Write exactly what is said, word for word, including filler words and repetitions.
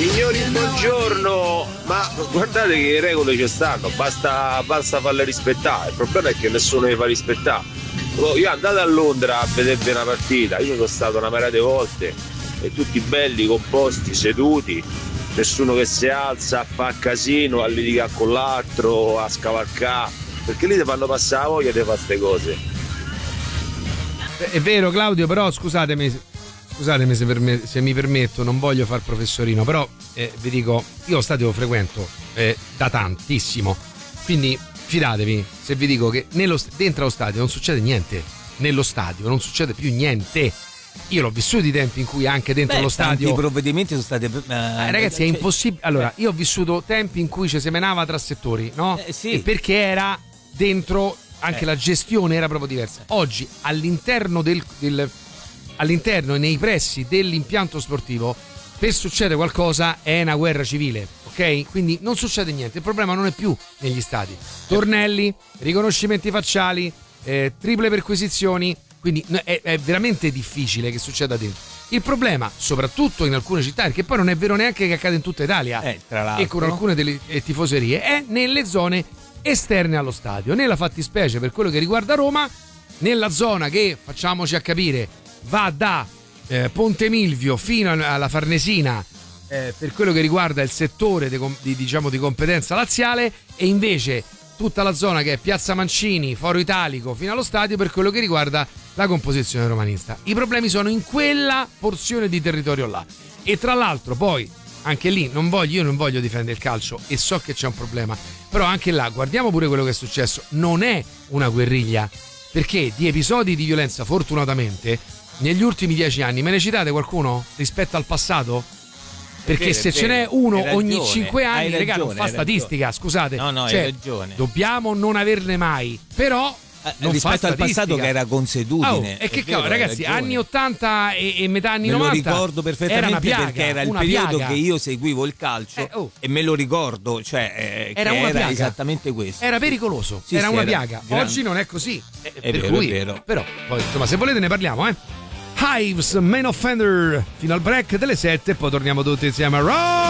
Signori, buongiorno. Ma guardate che le regole ci stanno, basta, basta farle rispettare. Il problema è che nessuno le fa rispettare. Io andate a Londra a vedervi una partita, io sono stato una marea di volte e tutti belli, composti, seduti, nessuno che si alza, fa casino, a litigare con l'altro, a scavalcare, perché lì ti fanno passare la voglia di fare queste cose. È vero, Claudio, però scusatemi, scusatemi se, per me, se mi permetto, non voglio far professorino, però eh, vi dico, io lo stadio lo frequento eh, da tantissimo, quindi fidatevi se vi dico che nello, dentro lo stadio non succede niente, nello stadio non succede più niente. Io l'ho vissuto i tempi in cui anche dentro Beh, lo stadio i provvedimenti sono stati eh, eh, ragazzi è impossibile. Allora io ho vissuto tempi in cui ci semenava tra settori, no? Eh, sì. E perché era dentro anche Eh. la gestione era proprio diversa. Oggi all'interno del, del all'interno e nei pressi dell'impianto sportivo, per succedere qualcosa è una guerra civile, ok? Quindi non succede niente. Il problema non è più negli stadi. Tornelli, riconoscimenti facciali, eh, triple perquisizioni, quindi è, è veramente difficile che succeda dentro. Il problema, soprattutto in alcune città, perché poi non è vero neanche che accade in tutta Italia, Eh, tra l'altro. e con alcune delle eh, tifoserie, è nelle zone esterne allo stadio. Nella fattispecie, per quello che riguarda Roma, nella zona che, facciamoci a capire, va da eh, Ponte Milvio fino alla Farnesina, eh, per quello che riguarda il settore di, di, diciamo, di competenza laziale, e invece tutta la zona che è Piazza Mancini, Foro Italico fino allo stadio per quello che riguarda la composizione romanista. I problemi sono in quella porzione di territorio là, e tra l'altro poi anche lì non voglio, io non voglio difendere il calcio e so che c'è un problema, però anche là guardiamo pure quello che è successo. Non è una guerriglia, perché di episodi di violenza fortunatamente negli ultimi dieci anni me ne citate qualcuno rispetto al passato? Perché vero, se ce vero. n'è uno Hai ogni ragione, cinque anni, hai raga, non ragione, fa hai statistica, ragione. scusate. No, no, cioè, hai ragione. dobbiamo non averne mai, però Eh, non rispetto fa al passato statistica. che era consuetudine. Oh, e che È vero, cavolo, ragazzi, hai ragione. anni ottanta e, e metà anni Me lo novanta ricordo perfettamente, era una piaga, perché era il una periodo piaga. che io seguivo il calcio, Eh, oh. e me lo ricordo, cioè eh, Era che una era piaga. esattamente questo. Era pericoloso, Sì, era sì, una era piaga. grande. Oggi non è così. Eh, È per vero, cui, è vero. Però, poi, insomma, se volete ne parliamo, eh. Hives, Main Offender, fino al break delle sette, poi torniamo tutti insieme a Rock